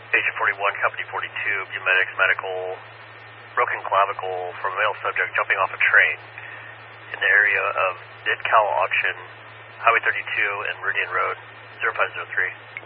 Patient 41, Company 42, Bumedics Medical, broken clavicle from a male subject jumping off a train in the area of Mid-Cal Auction, Highway 32 and Meridian Road, 0503.